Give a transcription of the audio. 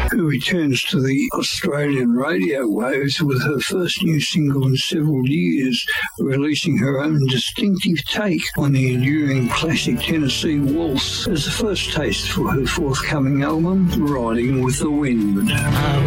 who returns to the Australian radio waves with her first new single in several years, releasing her own distinctive take on the enduring classic Tennessee waltz as the first taste for her forthcoming album, Riding with the Wind. I